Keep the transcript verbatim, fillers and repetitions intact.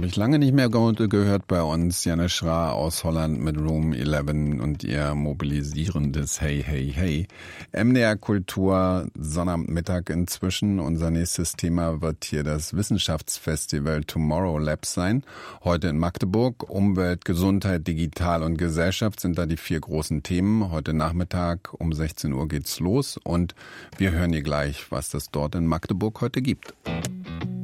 Habe ich lange nicht mehr gehört bei uns. Janne Schra aus Holland mit Room elf und ihr mobilisierendes Hey, Hey, Hey. M D R Kultur, Sonnabendmittag inzwischen. Unser nächstes Thema wird hier das Wissenschaftsfestival Tomorrow Labs sein. Heute in Magdeburg. Umwelt, Gesundheit, Digital und Gesellschaft sind da die vier großen Themen. Heute Nachmittag um sechzehn Uhr geht's los und wir hören hier gleich, was das dort in Magdeburg heute gibt.